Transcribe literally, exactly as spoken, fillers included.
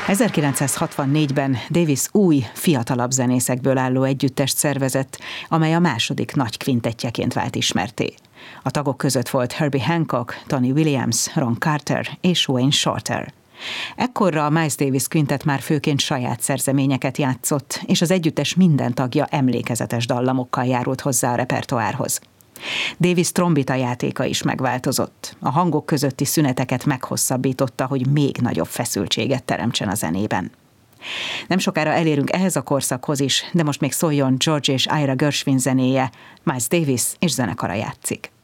ezerkilencszázhatvannégyben Davis új, fiatalabb zenészekből álló együttest szervezett, amely a második nagy kvintettjeként vált ismertté. A tagok között volt Herbie Hancock, Tony Williams, Ron Carter és Wayne Shorter. Ekkorra a Miles Davis Quintet már főként saját szerzeményeket játszott, és az együttes minden tagja emlékezetes dallamokkal járult hozzá a repertoárhoz. Davis trombita játéka is megváltozott. A hangok közötti szüneteket meghosszabbította, hogy még nagyobb feszültséget teremtsen a zenében. Nem sokára elérünk ehhez a korszakhoz is, de most még szóljon George és Ira Gershwin zenéje, Miles Davis és zenekara játszik.